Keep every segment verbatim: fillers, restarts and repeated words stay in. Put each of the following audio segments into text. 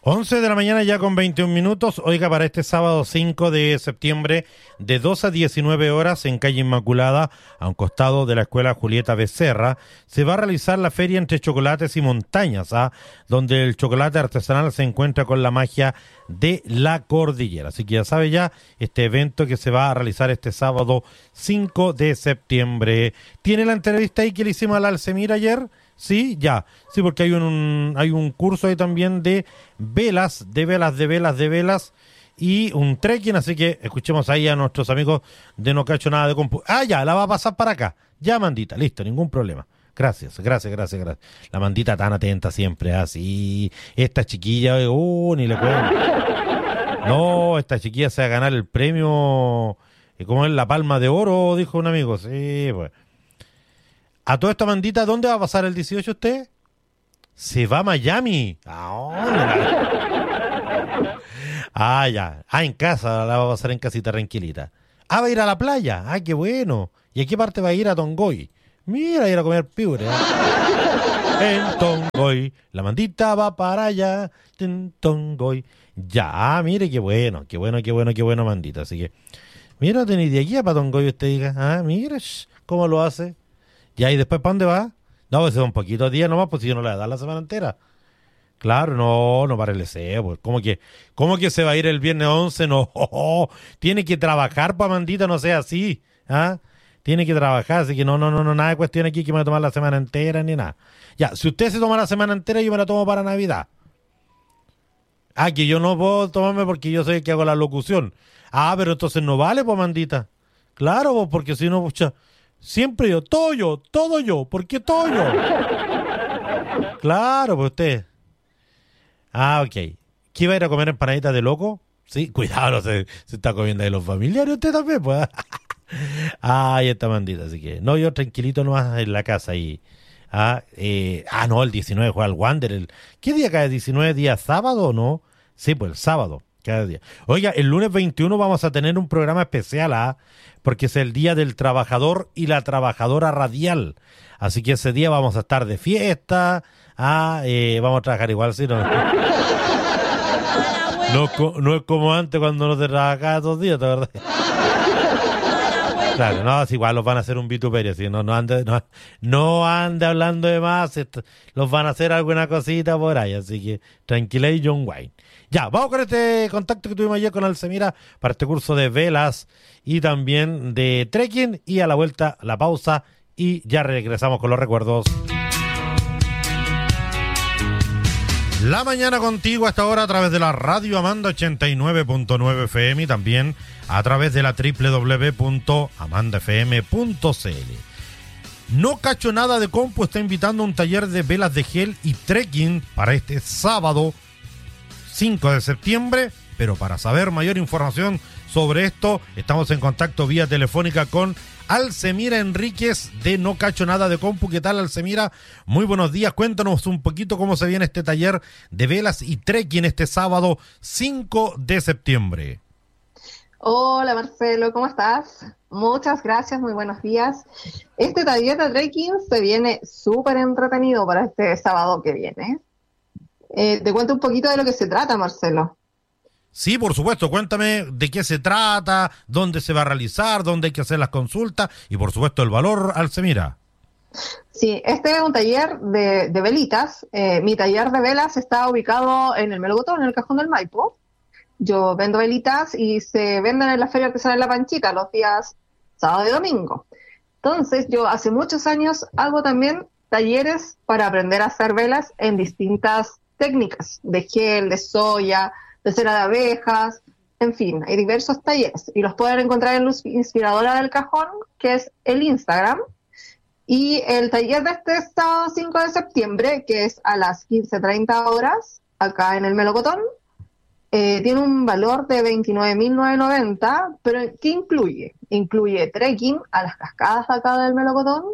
once de la mañana ya con veintiún minutos. Oiga, para este sábado cinco de septiembre de dos a diecinueve horas en calle Inmaculada, a un costado de la escuela Julieta Becerra, se va a realizar la feria entre chocolates y montañas, ¿ah? Donde el chocolate artesanal se encuentra con la magia de la cordillera. Así que ya sabe ya, este evento que se va a realizar este sábado cinco de septiembre. ¿Tiene la entrevista ahí que le hicimos a la Alcemira ayer? Sí, ya. Sí, porque hay un hay un curso ahí también de velas, de velas, de velas, de velas y un trekking, así que escuchemos ahí a nuestros amigos de No Cacho Nada de Compu. Ah, ya, la va a pasar para acá. Ya, Mandita, listo, ningún problema. Gracias, gracias, gracias, gracias. La Mandita tan atenta siempre, así. Esta chiquilla, uh, ni le cuento. No, esta chiquilla se va a ganar el premio, ¿cómo es? La Palma de Oro, dijo un amigo. Sí, pues. A toda esta Mandita, ¿dónde va a pasar el dieciocho usted? Se va a Miami. ¿A Ah, ya. Ah, en casa, la va a pasar en casita tranquilita. Ah, va a ir a la playa. Ah, qué bueno. ¿Y a qué parte va a ir? A Tongoy. Mira, ir a comer piure. En Tongoy. La Mandita va para allá. En Tongoy. Ya, mire, qué bueno, qué bueno, qué bueno, qué bueno, Mandita. Así que, mira, tenéis de aquí a para Tongoy, usted diga. Ah, mire, cómo lo hace. Ya, ¿y después para dónde va? No, pues es un poquito de día nomás, pues si yo no le voy a dar la semana entera. Claro, no, no para el deseo, pues. ¿Cómo que, ¿Cómo que se va a ir el viernes once? No, oh, oh, tiene que trabajar, pa' Mandita, no sea así. ¿Ah? Tiene que trabajar, así que no, no, no, no, nada de cuestión aquí que me voy a tomar la semana entera ni nada. Ya, si usted se toma la semana entera, yo me la tomo para Navidad. Ah, que yo no puedo tomarme porque yo soy el que hago la locución. Ah, pero entonces no vale, pues, Mandita. Claro, pues, porque si no, pucha. Siempre yo, todo yo, todo yo, ¿por qué todo yo? Claro, pues usted. Ah, ok. ¿Qué iba a ir a comer empanaditas de loco? Sí, cuidado, no se, se está comiendo ahí los familiares, usted también, pues. Ah, ahí está Mandita, así que. No, yo tranquilito nomás en la casa ahí. Ah, eh, ah, no, el diecinueve juega al Wander. El, ¿Qué día cae? ¿diecinueve día sábado o no? Sí, pues el sábado. Cada día. Oiga, el lunes veintiuno vamos a tener un programa especial, ¿ah? Porque es el Día del Trabajador y la Trabajadora Radial. Así que ese día vamos a estar de fiesta, ¿ah? Eh, vamos a trabajar igual, ¿sí? No, no, no es como antes cuando no se trabajaba dos días, ¿de verdad? Claro, no, es igual los van a hacer un vituperio, ¿sí? no, no, ande, no, no ande hablando de más, esto, los van a hacer alguna cosita por ahí, así que tranquila y John Wayne. Ya, vamos con este contacto que tuvimos ayer con Alcemira para este curso de velas y también de trekking, y a la vuelta la pausa y ya regresamos con los recuerdos. La mañana contigo a esta hora a través de la Radio Amanda ochenta y nueve punto nueve F M y también a través de la doble u doble u doble u punto amanda f m punto c l. No Cacho Nada de Compu está invitando a un taller de velas de gel y trekking para este sábado cinco de septiembre, pero para saber mayor información sobre esto, estamos en contacto vía telefónica con Alcemira Enríquez de No Cacho Nada de Compu. ¿Qué tal, Alcemira? Muy buenos días, cuéntanos un poquito cómo se viene este taller de velas y trekking este sábado cinco de septiembre. Hola Marcelo, ¿cómo estás? Muchas gracias, muy buenos días. Este taller de trekking se viene súper entretenido para este sábado que viene. Eh, te cuento un poquito de lo que se trata, Marcelo. Sí, por supuesto, cuéntame de qué se trata, dónde se va a realizar, dónde hay que hacer las consultas y por supuesto el valor, Alcemira. Sí, este es un taller de, de velitas. Eh, mi taller de velas está ubicado en el Melocotón, en el Cajón del Maipo. Yo vendo velitas y se venden en la Feria Artesanal La Panchita los días sábado y domingo. Entonces, yo hace muchos años hago también talleres para aprender a hacer velas en distintas técnicas, de gel, de soya, de cera de abejas, en fin, hay diversos talleres y los pueden encontrar en Luz Inspiradora del Cajón, que es el Instagram, y el taller de este sábado cinco de septiembre, que es a las quince treinta horas, acá en el Melocotón, eh, tiene un valor de veintinueve mil novecientos noventa, pero ¿qué incluye? Incluye trekking a las cascadas de acá del Melocotón,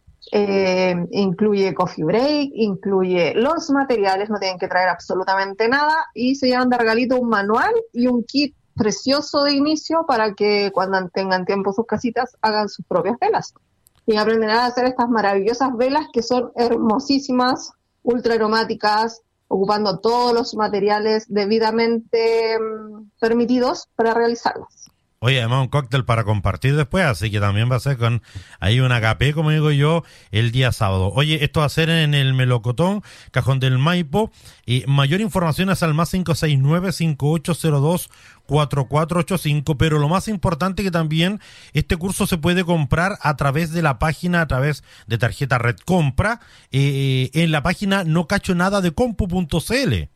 Eh, incluye coffee break, incluye los materiales, no tienen que traer absolutamente nada, y se llevan de regalito un manual y un kit precioso de inicio para que cuando tengan tiempo sus casitas hagan sus propias velas y aprenderán a hacer estas maravillosas velas que son hermosísimas, ultra aromáticas, ocupando todos los materiales debidamente um, permitidos para realizarlas. Oye, además un cóctel para compartir después, así que también va a ser con ahí un agapé, como digo yo, el día sábado. Oye, esto va a ser en el Melocotón, Cajón del Maipo, y mayor información es al más cinco seis nueve, cinco ocho cero dos, cuatro cuatro ocho cinco, pero lo más importante que también este curso se puede comprar a través de la página, a través de tarjeta Red Compra, eh, en la página no cacho nada de compu punto c l.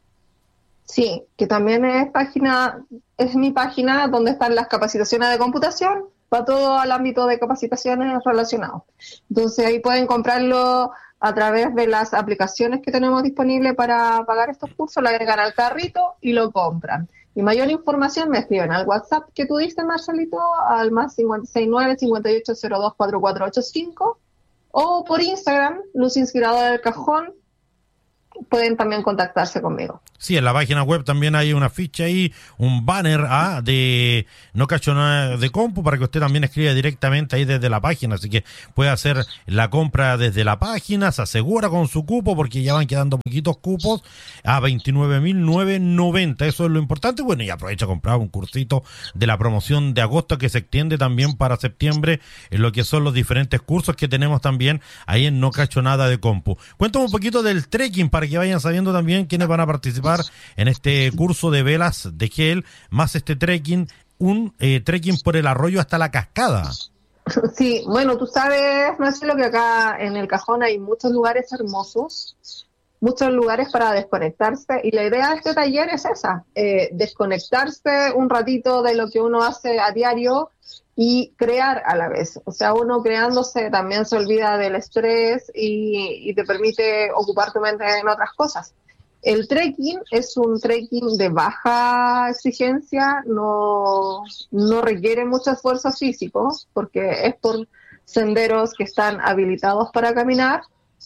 Sí, que también es página, es mi página donde están las capacitaciones de computación para todo el ámbito de capacitaciones relacionados. Entonces ahí pueden comprarlo a través de las aplicaciones que tenemos disponibles para pagar estos cursos, lo agregan al carrito y lo compran. Y mayor información me escriben al WhatsApp que tú diste, Marcelito, al más cinco seis nueve, cinco ocho cero dos, cuatro cuatro ocho cinco, o por Instagram, Luz Inspiradora del Cajón. Pueden también contactarse conmigo. Sí, en la página web también hay una ficha ahí, un banner ah, de no cacho nada de compu para que usted también escriba directamente ahí desde la página, así que puede hacer la compra desde la página, se asegura con su cupo porque ya van quedando poquitos cupos a veintinueve mil novecientos noventa, eso es lo importante. Bueno, y aprovecha a comprar un cursito de la promoción de agosto que se extiende también para septiembre en lo que son los diferentes cursos que tenemos también ahí en No Cacho Nada de Compu. Cuéntame un poquito del trekking para que vayan sabiendo también quiénes van a participar en este curso de velas de gel, más este trekking, un eh, trekking por el arroyo hasta la cascada. Sí, bueno, tú sabes, Marcelo, que acá en el Cajón hay muchos lugares hermosos, muchos lugares para desconectarse, y la idea de este taller es esa, eh, desconectarse un ratito de lo que uno hace a diario y crear a la vez. O sea, uno creándose también se olvida del estrés y, y te permite ocupar tu mente en otras cosas. El trekking es un trekking de baja exigencia, no, no requiere mucho esfuerzo físico porque es por senderos que están habilitados para caminar,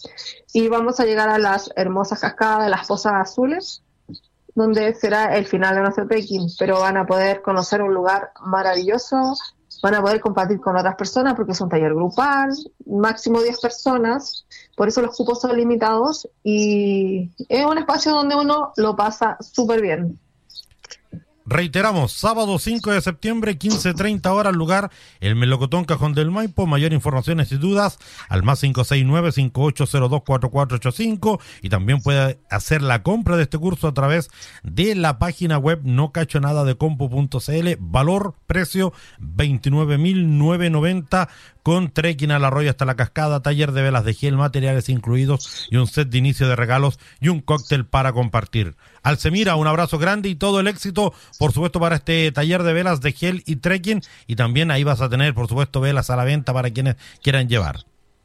y vamos a llegar a las hermosas cascadas de las Pozas Azules, donde será el final de nuestro trekking, pero van a poder conocer un lugar maravilloso, van a poder compartir con otras personas porque es un taller grupal, máximo diez personas, por eso los cupos son limitados y es un espacio donde uno lo pasa súper bien. Reiteramos, sábado cinco de septiembre, quince treinta horas, lugar el Melocotón Cajón del Maipo. Mayor informaciones y dudas al más cinco seis nueve, cinco ocho cero dos, cuatro cuatro ocho cinco, y también puede hacer la compra de este curso a través de la página web no cacho nada de compu punto c l. Valor, precio veintinueve mil novecientos noventa, con trekking al arroyo hasta la cascada, taller de velas de gel, materiales incluidos y un set de inicio de regalos y un cóctel para compartir. Alcemira, un abrazo grande y todo el éxito, por supuesto, para este taller de velas de gel y trekking, y también ahí vas a tener, por supuesto, velas a la venta para quienes quieran llevar.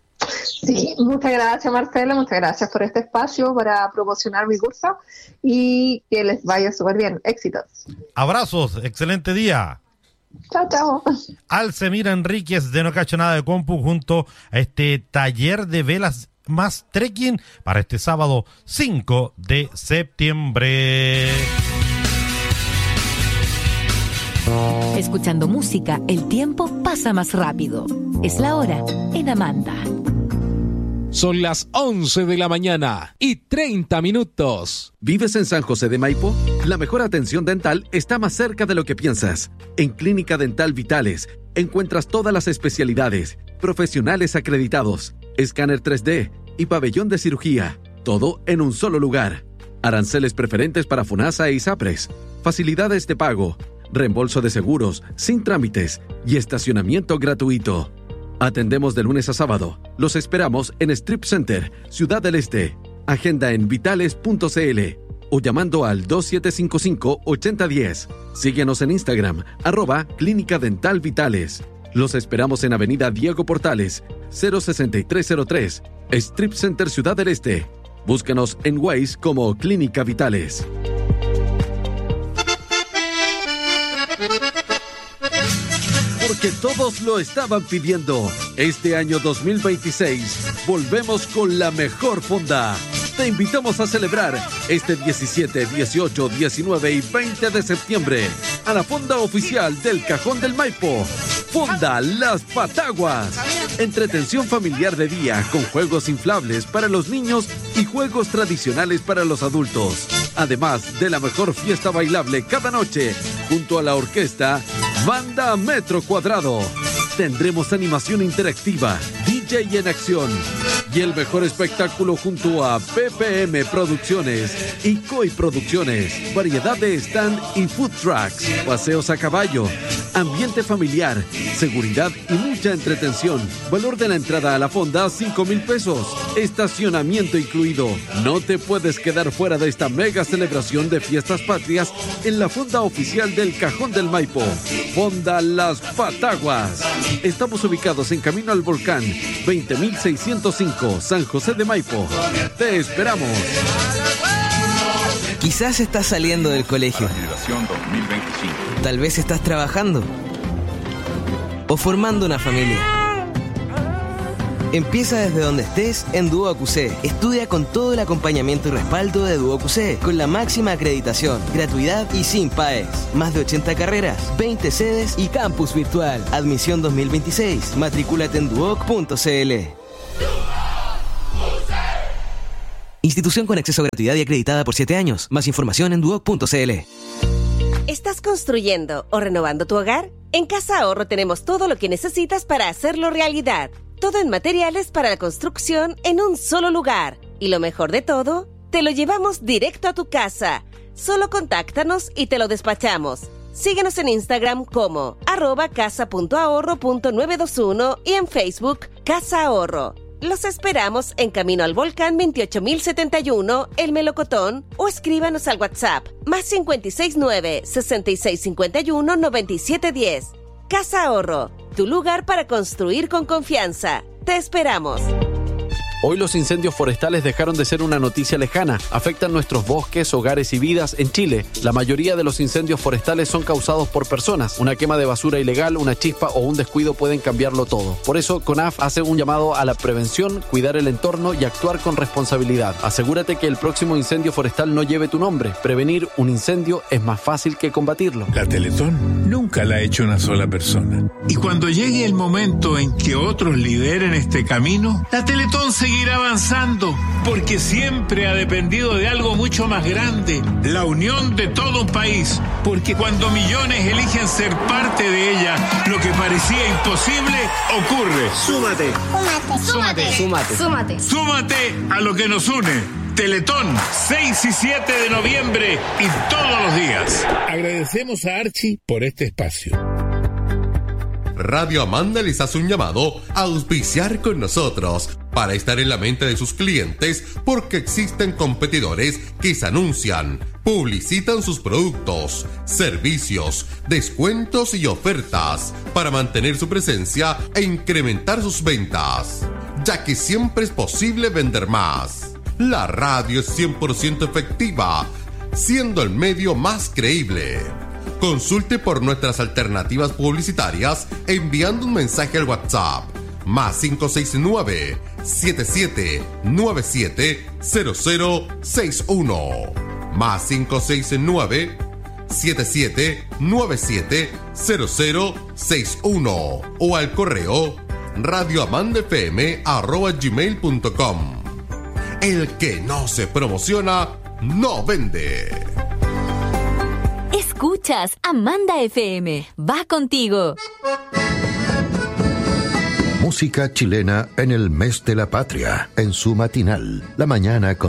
Sí, muchas gracias, Marcelo, muchas gracias por este espacio para promocionar mi curso y que les vaya súper bien. Éxitos. Abrazos, excelente día. Chao, chao. Alcemira Enríquez de No Cacho Nada de Compu junto a este taller de velas más trekking para este sábado cinco de septiembre. Escuchando música, el tiempo pasa más rápido. Es la hora en Amanda. Son las once de la mañana y treinta minutos. ¿Vives en San José de Maipo? La mejor atención dental está más cerca de lo que piensas. En Clínica Dental Vitales encuentras todas las especialidades, profesionales acreditados, escáner tres D y pabellón de cirugía. Todo en un solo lugar. Aranceles preferentes para FONASA e ISAPRES. Facilidades de pago, reembolso de seguros, sin trámites y estacionamiento gratuito. Atendemos de lunes a sábado. Los esperamos en Strip Center, Ciudad del Este. Agenda en vitales punto c l o llamando al dos siete cinco cinco, ocho cero uno cero. Síguenos en Instagram, arroba Clínica Dental Vitales. Los esperamos en Avenida Diego Portales, cero sesenta y tres cero tres, Strip Center, Ciudad del Este. Búscanos en Waze como Clínica Vitales. Porque todos lo estaban pidiendo. Este año dos mil veintiséis, volvemos con la mejor fonda. Te invitamos a celebrar este diecisiete, dieciocho, diecinueve y veinte de septiembre a la fonda oficial del Cajón del Maipo. Fonda Las Pataguas. Entretención familiar de día con juegos inflables para los niños y juegos tradicionales para los adultos. Además de la mejor fiesta bailable cada noche, junto a la orquesta Banda Metro Cuadrado. Tendremos animación interactiva, D J en acción y el mejor espectáculo junto a P P M Producciones y Koi Producciones. Variedad de stand y food trucks, paseos a caballo, ambiente familiar, seguridad y mucha entretención. Valor de la entrada a la fonda, cinco mil pesos. Estacionamiento incluido. No te puedes quedar fuera de esta mega celebración de fiestas patrias en la fonda oficial del Cajón del Maipo. Fonda Las Pataguas. Estamos ubicados en Camino al Volcán, veinte mil seiscientos cinco, San José de Maipo. Te esperamos. Quizás estás saliendo del colegio. Tal vez estás trabajando o formando una familia. Empieza desde donde estés en Duo A Q C. Estudia con todo el acompañamiento y respaldo de Duo A Q C, con la máxima acreditación, gratuidad y sin P A E S. Más de ochenta carreras, veinte sedes y campus virtual. Admisión dos mil veintiséis. Matricúlate en duoc punto c l. Institución con acceso a gratuidad y acreditada por siete años. Más información en duoc punto c l. ¿Estás construyendo o renovando tu hogar? En Casa Ahorro tenemos todo lo que necesitas para hacerlo realidad. Todo en materiales para la construcción en un solo lugar. Y lo mejor de todo, te lo llevamos directo a tu casa. Solo contáctanos y te lo despachamos. Síguenos en Instagram como arroba casa punto ahorro punto novecientos veintiuno y en Facebook Casa Ahorro. Los esperamos en Camino al Volcán veintiocho mil setenta y uno, El Melocotón, o escríbanos al WhatsApp más cinco seis nueve, sesenta y seis cincuenta y uno, noventa y siete diez. Casa Ahorro, tu lugar para construir con confianza. Te esperamos. Hoy los incendios forestales dejaron de ser una noticia lejana. Afectan nuestros bosques, hogares y vidas en Chile. La mayoría de los incendios forestales son causados por personas. Una quema de basura ilegal, una chispa o un descuido pueden cambiarlo todo. Por eso, CONAF hace un llamado a la prevención, cuidar el entorno y actuar con responsabilidad. Asegúrate que el próximo incendio forestal no lleve tu nombre. Prevenir un incendio es más fácil que combatirlo. La Teletón nunca la ha hecho una sola persona. Y cuando llegue el momento en que otros lideren este camino, la Teletón se seguir avanzando, porque siempre ha dependido de algo mucho más grande, la unión de todo un país, porque cuando millones eligen ser parte de ella, lo que parecía imposible ocurre. Súmate. Súmate. Súmate. Súmate. Súmate a lo que nos une. Teletón, seis y siete de noviembre y todos los días. Agradecemos a Archie por este espacio. Radio Amanda les hace un llamado a auspiciar con nosotros para estar en la mente de sus clientes, porque existen competidores que se anuncian, publicitan sus productos, servicios, descuentos y ofertas para mantener su presencia e incrementar sus ventas, ya que siempre es posible vender más. La radio es cien por ciento efectiva, siendo el medio más creíble. Consulte por nuestras alternativas publicitarias enviando un mensaje al WhatsApp más cinco seis nueve, siete siete nueve siete, cero cero seis uno más cinco seis nueve, siete siete nueve siete, cero cero seis uno o al correo radioamandafm arroba gmail punto com. El que no se promociona no vende. Escuchas Amanda F M. Va contigo. Música chilena en el mes de la patria, en su matinal, la mañana con